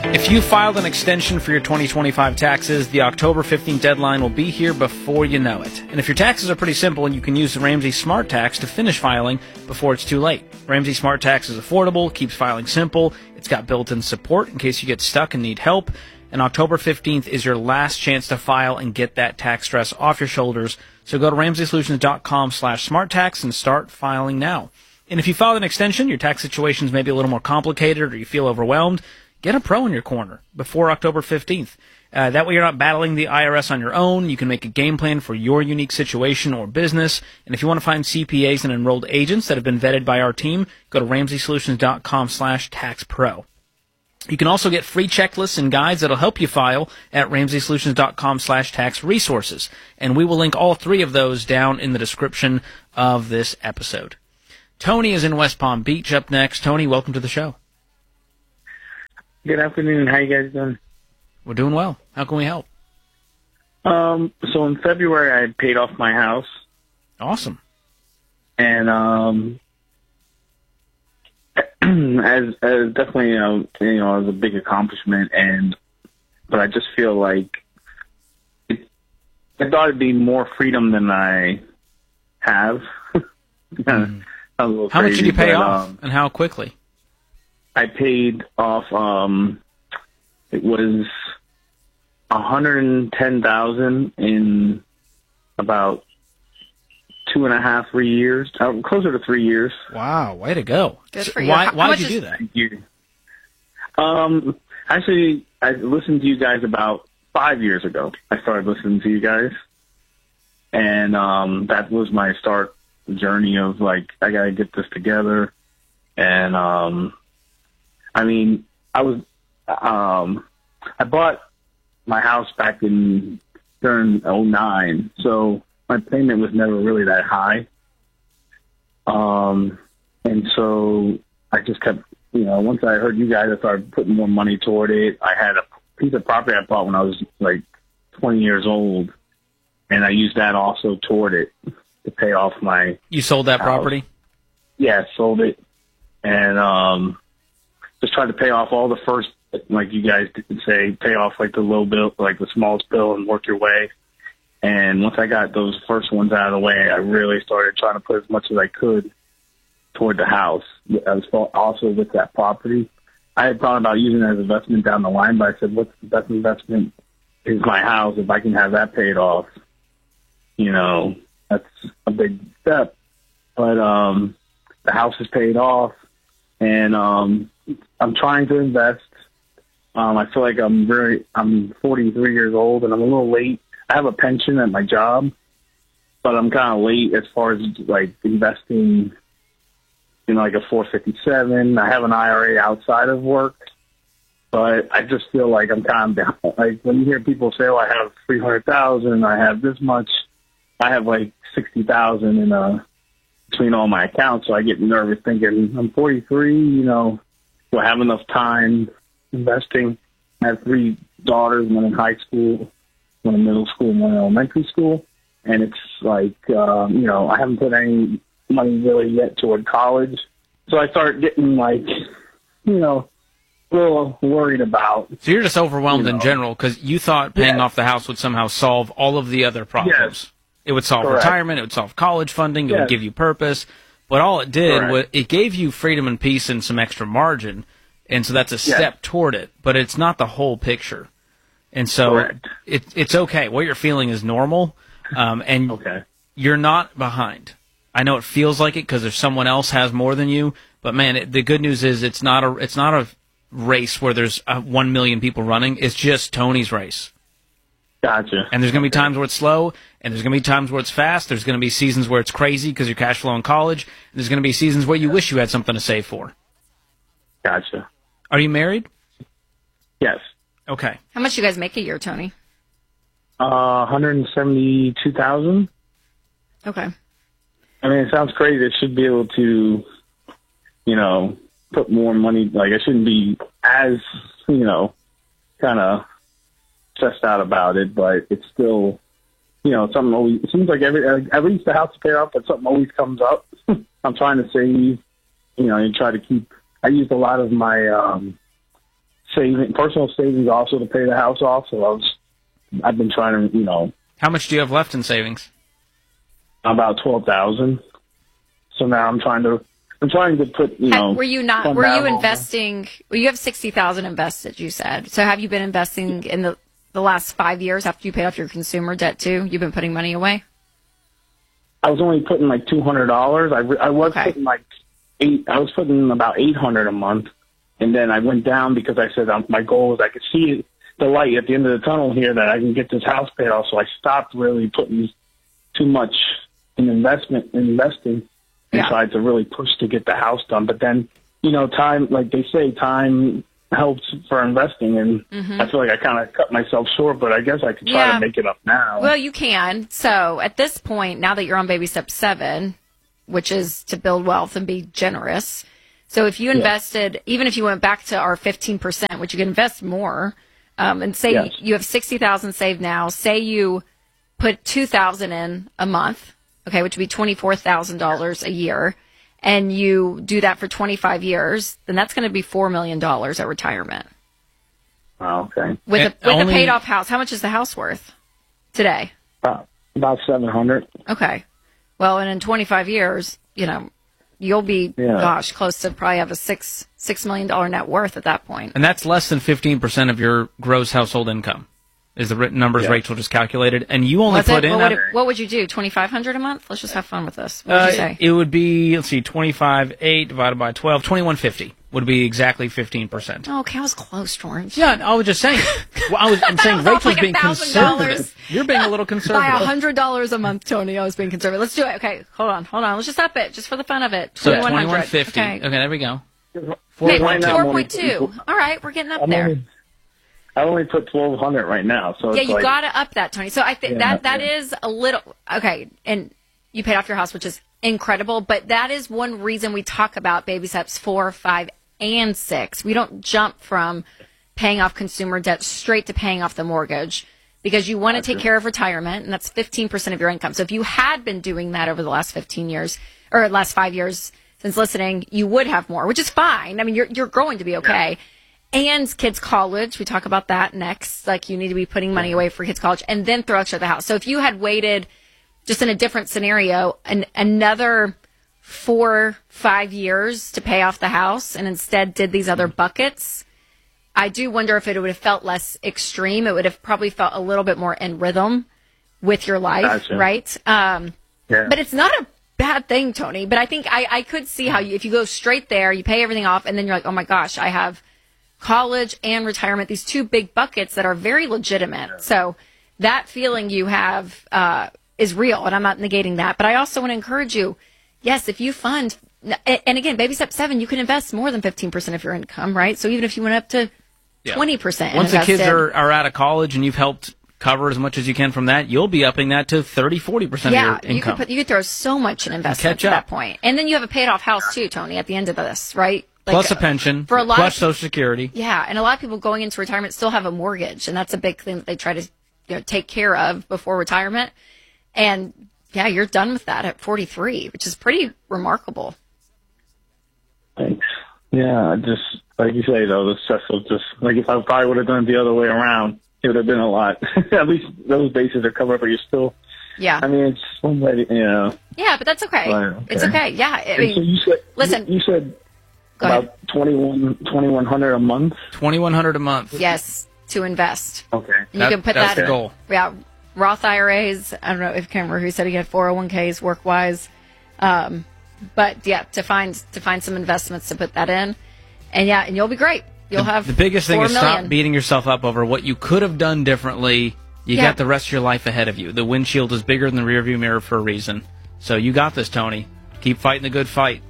If you filed an extension for your 2025 taxes, the October 15th deadline will be here before you know it. And if your taxes are pretty simple, and you can use the Ramsey Smart Tax to finish filing before it's too late. Ramsey Smart Tax is affordable, keeps filing simple, it's got built-in support in case you get stuck and need help, and October 15th is your last chance to file and get that tax stress off your shoulders. So go to RamseySolutions.com/SmartTax and start filing now. And if you filed an extension, your tax situation's maybe a little more complicated or you feel overwhelmed, get a pro in your corner before October 15th. That way you're not battling the IRS on your own. You can make a game plan for your unique situation or business. And if you want to find CPAs and enrolled agents that have been vetted by our team, go to RamseySolutions.com/TaxPro. You can also get free checklists and guides that'll help you file at RamseySolutions.com/tax-resources. And we will link all three of those down in the description of this episode. Tony is in West Palm Beach up next. Tony, welcome to the show. Good afternoon. How you guys doing? We're doing well. How can we help? So in February, I paid off my house. Awesome. And as definitely, it was a big accomplishment. But I just feel like I thought it'd be more freedom than I have. How much did you pay off, and how quickly? I paid off. It was $110,000 in about 2.5, 3 years. Closer to 3 years. Wow, way to go! Good for you. Why did you do that? Thank you. Actually, I listened to you guys about 5 years ago. I started listening to you guys, and that was my start journey of like I gotta get this together. And I mean, I bought my house back during 2009, so my payment was never really that high. And so I just kept, once I heard you guys, I started putting more money toward it. I had a piece of property I bought when I was like 20 years old, and I used that also toward it to pay off my. You sold that house. property? Yeah, I sold it, and just tried to pay off all the first, like you guys did say, pay off like the low bill, like the smallest bill, and work your way. And once I got those first ones out of the way, I really started trying to put as much as I could toward the house. I was also with that property. I had thought about using it as investment down the line, but I said, what's the best investment is my house. If I can have that paid off, that's a big step. But the house is paid off, and I'm trying to invest. I feel like I'm 43 years old, and I'm a little late. I have a pension at my job, but I'm kind of late as far as like investing in like a 457. I have an IRA outside of work, but I just feel like I'm kind of down. Like when you hear people say, "Oh, I have 300,000, I have this much," I have like 60,000 in between all my accounts. So I get nervous thinking, I'm 43. Do I have enough time investing? I have 3 daughters, one in high school, one in middle school, and one in elementary school. And it's like, I haven't put any money really yet toward college. So I start getting like, a little worried about. So you're just overwhelmed in general because you thought paying off the house would somehow solve all of the other problems. Yes. It would solve retirement. It would solve college funding. It would give you purpose. But all it did was it gave you freedom and peace and some extra margin. And so that's a step toward it. But it's not the whole picture. And so it's okay. What you're feeling is normal. And you're not behind. I know it feels like it because there's someone else has more than you. But, man, the good news is it's not a race where there's 1 million people running. It's just Tony's race. Gotcha. And there's going to be times where it's slow, and there's going to be times where it's fast. There's going to be seasons where it's crazy because you're cash flow in college. And there's going to be seasons where you wish you had something to save for. Gotcha. Are you married? Yes. Okay. How much do you guys make a year, Tony? $172,000. Okay. I mean, it sounds crazy. I should be able to, put more money. Like, I shouldn't be as, kind of stressed out about it, but it's still, something always, it seems like I reach the house to pay off, but something always comes up. I'm trying to save, and try to keep, I used a lot of my personal savings also to pay the house off. So I've been trying to, How much do you have left in savings? about 12,000. So now I'm trying to put, Were you investing? Well, you have 60,000 invested, you said. So have you been investing in the last 5 years after you paid off your consumer debt too? You've been putting money away? I was only putting like $200. I was putting I was putting about $800 a month. And then I went down because I said my goal was I could see the light at the end of the tunnel here that I can get this house paid off. So I stopped really putting too much in investing and tried to really push to get the house done. But then, time, like they say, time helps for investing. And I feel like I kind of cut myself short, but I guess I could try to make it up now. Well, you can. So at this point, now that you're on baby step 7, which is to build wealth and be generous. So if you invested, even if you went back to our 15%, which you can invest more, and say you have 60,000 saved now, say you put 2,000 in a month, okay, which would be $24,000 a year, and you do that for 25 years, then that's going to be $4 million at retirement. Oh, okay. With a paid off house, how much is the house worth today? About 700. Okay. Well, and in 25 years, you'll be, close to probably have a $6 million net worth at that point. And that's less than 15% of your gross household income, is the written numbers Rachel just calculated. And you only put in... What would you do, $2,500 a month? Let's just have fun with this. What would you say? It would be, 25.8 divided by 12, $2,150 would be exactly 15%. Oh, okay, I was close, George. Yeah, I was just saying. I'm saying Rachel's being conservative. You're being a little conservative. By $100 a month, Tony, I was being conservative. Let's do it. Okay, hold on. Let's just up it, just for the fun of it. So $2,150. Okay, there we go. 4.2. All right, we're getting up there. I only put 1,200 right now. So you got to up that, Tony. So I think that is a little okay. And you paid off your house, which is incredible. But that is one reason we talk about baby steps 4, 5, and 6. We don't jump from paying off consumer debt straight to paying off the mortgage because you want to take care of retirement, and that's 15% of your income. So if you had been doing that over the last 15 years or last 5 years since listening, you would have more, which is fine. I mean, you're going to be okay. Yeah. And kids' college, we talk about that next. Like, you need to be putting money away for kids' college and then throw extra at the house. So if you had waited just in a different scenario, another 4, 5 years to pay off the house and instead did these other buckets, I do wonder if it would have felt less extreme. It would have probably felt a little bit more in rhythm with your life, right? But it's not a bad thing, Tony. But I think I could see how if you go straight there, you pay everything off, and then you're like, oh my gosh, I have college and retirement, these two big buckets that are very legitimate. So that feeling you have is real, and I'm not negating that. But I also want to encourage you, yes, if you fund, and again, baby step 7, you can invest more than 15% of your income, right? So even if you went up to 20%. Once the kids are out of college and you've helped cover as much as you can from that, you'll be upping that to 40% of your income. You could throw so much in investment at that point. And then you have a paid off house too, Tony, at the end of this, right? Plus a pension, plus Social Security. Yeah, and a lot of people going into retirement still have a mortgage, and that's a big thing that they try to take care of before retirement. And yeah, you're done with that at 43, which is pretty remarkable. Thanks. Yeah, just like you say, though, the stress was just like if I probably would have done it the other way around, it would have been a lot. At least those bases are covered, but you're still. Yeah. I mean, it's one way, Yeah, but that's okay. It's okay. Yeah. I mean, so you said about $2,100 a month. $2,100 a month. Yes, to invest. Okay. And you can put that's that the goal. Yeah, Roth IRAs. I don't know if I can't remember who said he had 401ks work-wise, but yeah, to find some investments to put that in, and you'll be great. You'll have the biggest thing is $4 million. Stop beating yourself up over what you could have done differently. You got the rest of your life ahead of you. The windshield is bigger than the rearview mirror for a reason. So you got this, Tony. Keep fighting the good fight.